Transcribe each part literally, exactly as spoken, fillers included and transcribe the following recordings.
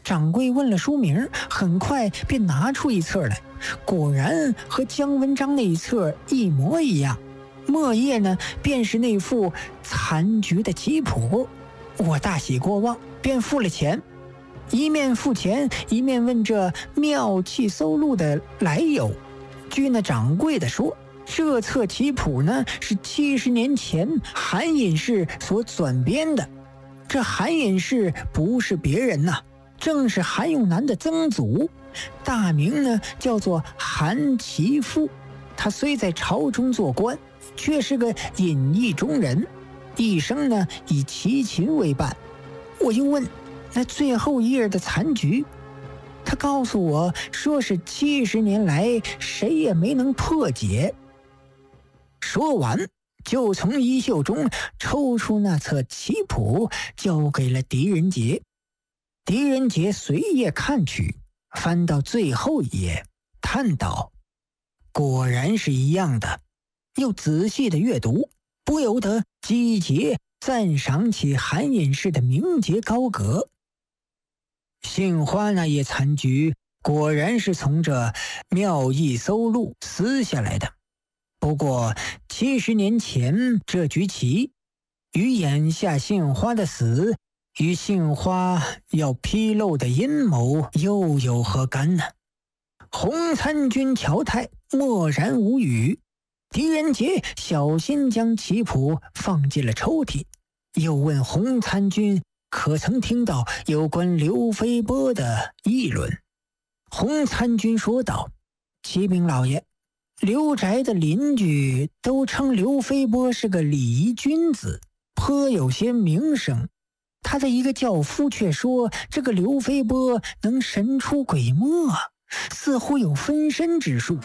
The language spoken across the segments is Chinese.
掌柜问了书名，很快便拿出一册来，果然和姜文章那一册一模一样。墨页呢，便是那副残局的棋谱。我大喜过望，便付了钱。一面付钱，一面问这妙器搜录的来由。据那掌柜的说，这册棋谱呢，是七十年前韩隐士所转编的。这韩隐士不是别人呐、啊，正是韩永南的曾祖，大名呢叫做韩琦父。他虽在朝中做官，却是个隐逸中人，一生呢以齐秦为伴。我又问那最后一页的残局，他告诉我说是七十年来谁也没能破解。说完，就从衣袖中抽出那册棋谱，交给了狄仁杰。狄仁杰随页看去，翻到最后一页，叹道：“果然是一样的。”又仔细的阅读，不由得击节赞赏起韩隐士的名节高阁。杏花那页残局果然是从这妙艺搜录撕下来的。不过七十年前这局棋与眼下杏花的死，与杏花要披露的阴谋又有何干呢？洪参军乔泰默然无语。狄仁杰小心将棋谱放进了抽屉，又问洪参军可曾听到有关刘飞波的议论。洪参军说道：“启禀老爷，刘宅的邻居都称刘飞波是个礼仪君子，颇有些名声。他的一个轿夫却说，这个刘飞波能神出鬼没，似乎有分身之术。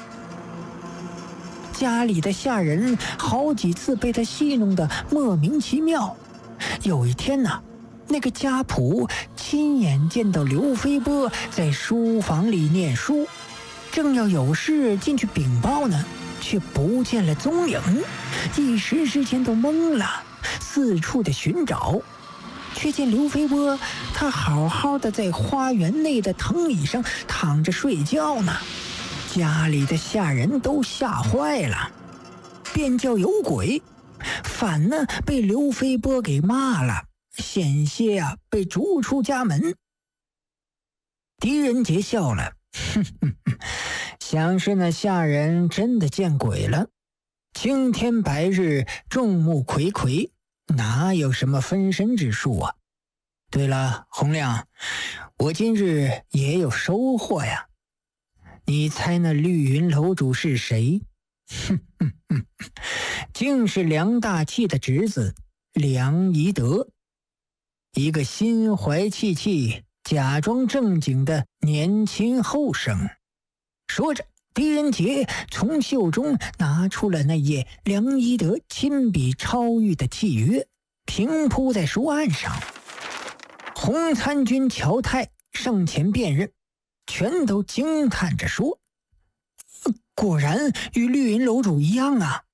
家里的下人好几次被他戏弄得莫名其妙。有一天呢、啊，那个家仆亲眼见到刘飞波在书房里念书，正要有事进去禀报呢，却不见了踪影，一时之间都懵了，四处的寻找，却见刘飞波他好好的在花园内的藤椅上躺着睡觉呢。家里的下人都吓坏了，便叫有鬼，反呢被刘飞波给骂了，险些啊被逐出家门。狄仁杰笑了，哼哼哼，想是那下人真的见鬼了。青天白日，众目睽睽，哪有什么分身之术啊？对了，洪亮，我今日也有收获呀。你猜那绿云楼主是谁？哼哼哼，竟是梁大器的侄子梁宜德，一个心怀气气、假装正经的年轻后生。说着，狄仁杰从袖中拿出了那页梁宜德亲笔抄谕的契约，平铺在书案上。洪参军乔泰上前辨认，全都惊叹着说：“果然与绿云楼主一样啊！”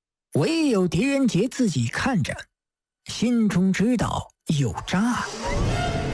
唯有狄仁杰自己看着，心中知道有诈。